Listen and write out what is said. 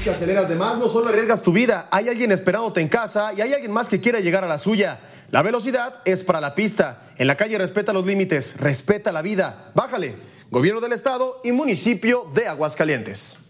que aceleras de más, no solo arriesgas tu vida, hay alguien esperándote en casa y hay alguien más que quiere llegar a la suya. La velocidad es para la pista. En la calle respeta los límites, respeta la vida. Bájale. Gobierno del Estado y municipio de Aguascalientes.